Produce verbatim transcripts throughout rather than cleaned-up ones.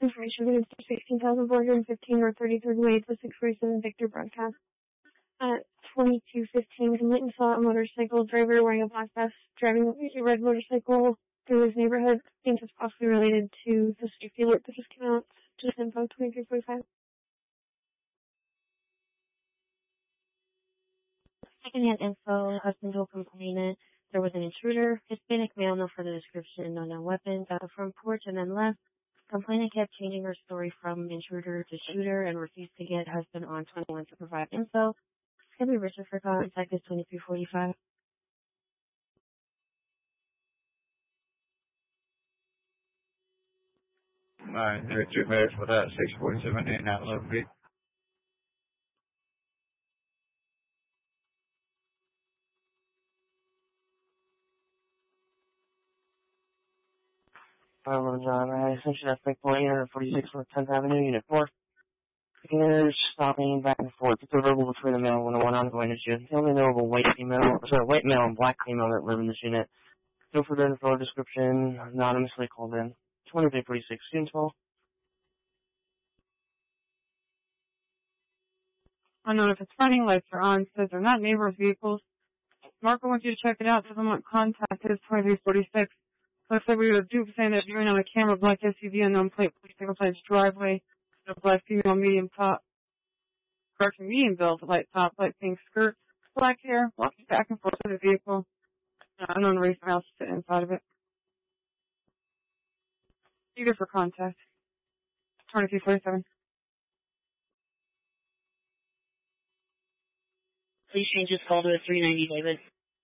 Information given to sixteen thousand four hundred fifteen North thirty-third Way to six forty-seven Victor broadcast. At twenty-two fifteen, complainant saw a motorcycle driver wearing a black vest driving a red motorcycle through his neighborhood. Thinks it's possibly related to the safety alert that just came out. Just info twenty-three forty-five. Secondhand info, husband told complainant there was an intruder, Hispanic male, no further description, no known weapons, at the front porch and then left. Complainant kept changing her story from intruder to shooter and refused to get husband on twenty-one to provide info. Can be Richard for contact is twenty-three forty-five. Alright, there's two pairs for that, six forty-seven in that little bit. Um, John, I essentially that's Big Point here, forty-six North tenth Avenue, Unit four. Here's stopping back and forth. It's a verbal between the male and the one ongoing issue. The only knowable white female, sorry, white male and black female that live in this unit. No further info description, anonymously called in. twenty-three forty-six, student twelve. Unknown if it's running, lights are on, says they're not neighbor's vehicles. Marco wants you to check it out, doesn't want contact, is twenty-three forty-six. Looks like we have a dupe saying that viewing on a camera, black S U V, unknown plate, police single side's driveway, a black female, medium top, correction, medium build, light top, light pink skirt, black hair, walking back and forth to the vehicle. Uh, unknown race mouse sitting inside of it. Eager for contact. twenty-three forty-seven. Please change this call to a three ninety, David.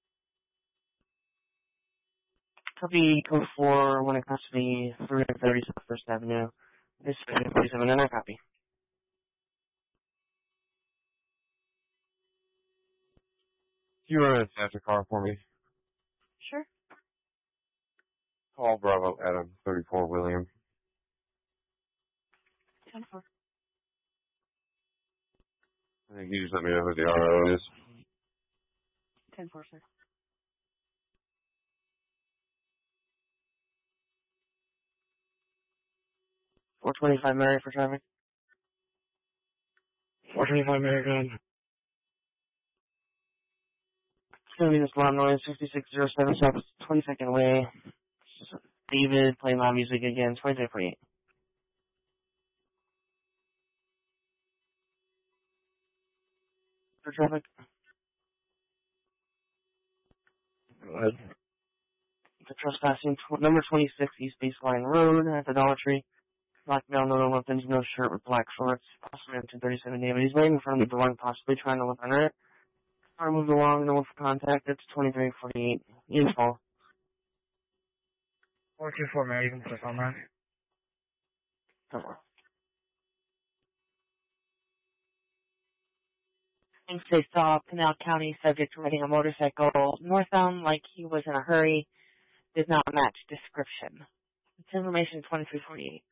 Copy code four, when it comes to the three thirty South First Avenue. This is forty-seven, and I copy. You run a Santa car for me? Sure. Call Bravo Adam, thirty-four William. ten four. I think you just let me know who the R O is. ten four, sir. four twenty-five Mary for traffic. four twenty-five Mary, go ahead. It's going to be this loud noise, sixty-six oh seven South twenty-second Way. David playing loud music again, twenty-three forty-eight. For traffic. Go ahead. The trespassing, tw- number twenty-six East Baseline Road at the Dollar Tree. Black male, no weapons, no shirt with black shorts. Possibly on two thirty-seven David. He's waiting in front of the door, possibly trying to look under it. Car moved along, no one for contact. It's twenty-three forty-eight. Info. four two four Mary, you can click on that. Come on. And they saw Pinal County subject riding a motorcycle northbound like he was in a hurry. Did not match description. It's information twenty-three forty-eight.